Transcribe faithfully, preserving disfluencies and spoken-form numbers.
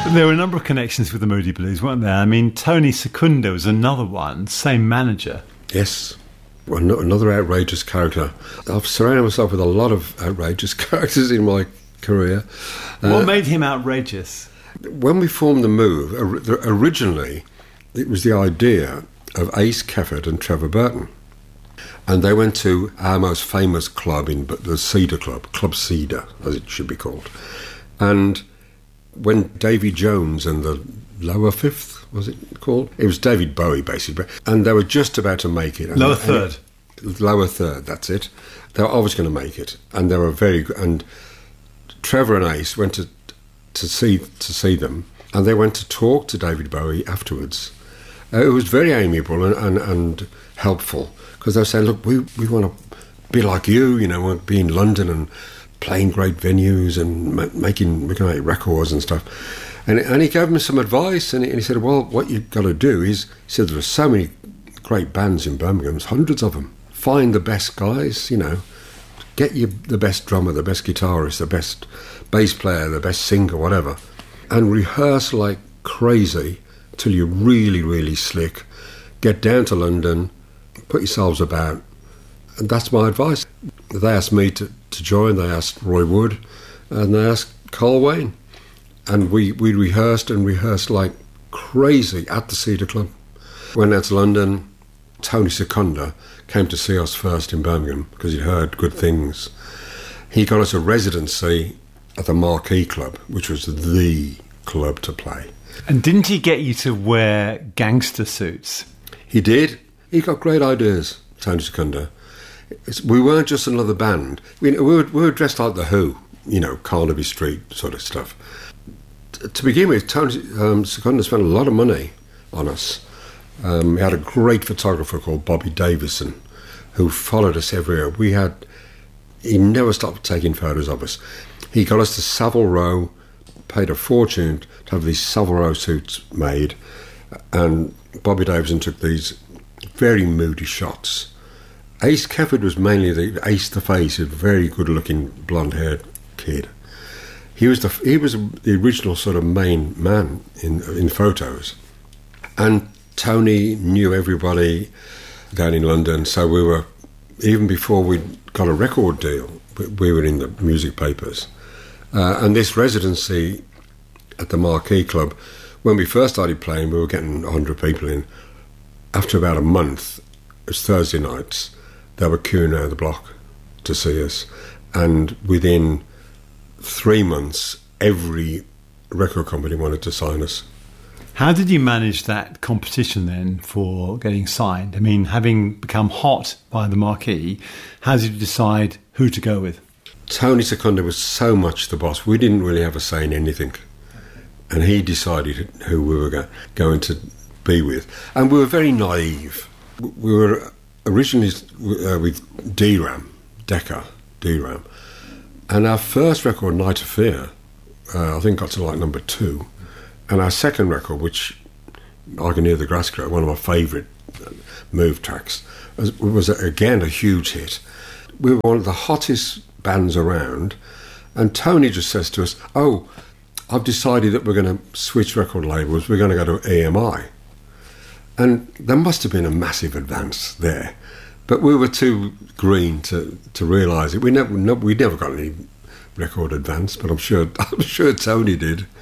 There were a number of connections with the Moody Blues, weren't there? I mean, Tony Secunda was another one, same manager. Yes, another outrageous character. I've surrounded myself with a lot of outrageous characters in my career. What uh, made him outrageous? When we formed the Move, originally it was the idea of Ace Kefford and Trevor Burton. And they went to our most famous club, in the Cedar Club, Club Cedar, as it should be called. And when Davy Jones and the Lower Fifth, was it called? It was David Bowie, basically. And they were just about to make it. And, Lower Third. And lower Third, that's it. They were always going to make it. And they were very good. And Trevor and Ace went to to see to see them, and they went to talk to David Bowie afterwards. Uh, it was very amiable and, and, and helpful, because they were saying, look, we, we want to be like you, you know, we want to be in London and playing great venues and ma- making, making make records and stuff. And, and he gave them some advice, and he, and he said, well, what you've got to do is, he said, there are so many great bands in Birmingham, there's hundreds of them. Find the best guys, you know, get you the best drummer, the best guitarist, the best bass player, the best singer, whatever, and rehearse like crazy till you're really, really slick. Get down to London, put yourselves about, and that's my advice. They asked me to, to join, they asked Roy Wood, and they asked Carl Wayne, and we, we rehearsed and rehearsed like crazy at the Cedar Club. Went out to London. Tony Secunda came to see us first in Birmingham because he'd heard good things. He got us a residency at the Marquee Club, which was the club to play. And didn't he get you to wear gangster suits? He did. He got great ideas, Tony Secunda. It's, we weren't just another band. We, we, were, we were dressed like The Who, you know, Carnaby Street sort of stuff. T- to begin with, Tony um, Secunda spent a lot of money on us. Um, he had a great photographer called Bobby Davison who followed us everywhere. We had... He never stopped taking photos of us. He got us to Savile Row, paid a fortune to have these Savile Row suits made, and Bobby Davison took these very moody shots. Ace Kefford was mainly the Ace the Face, a very good-looking blonde-haired kid. He was the he was the original sort of main man in in photos, and Tony knew everybody down in London, so we were, even before we got a record deal, we were in the music papers. Uh, and this residency at the Marquee Club, when we first started playing, we were getting one hundred people in. After about a month, it was Thursday nights, they were queuing around the block to see us. And within three months, every record company wanted to sign us. How did you manage that competition then for getting signed? I mean, having become hot by the Marquee, how did you decide who to go with? Tony Secunda was so much the boss. We didn't really have a say in anything. And he decided who we were go- going to be with. And we were very naive. We were originally uh, with D-Ram, Decca, D-Ram. And our first record, Night of Fear, uh, I think got to like number two. And our second record, which I Can Hear the Grass Grow, one of my favourite Move tracks, was, was again a huge hit. We were one of the hottest bands around, and Tony just says to us, oh, I've decided that we're going to switch record labels, we're going to go to E M I. And there must have been a massive advance there, but we were too green to, to realise it. We never, no, we never got any record advance, but I'm sure I'm sure Tony did.